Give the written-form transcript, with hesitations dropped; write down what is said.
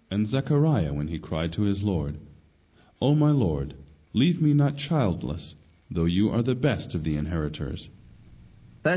and Zechariah when he cried to his Lord, O my Lord, leave me not childless, though you are the best of the inheritors.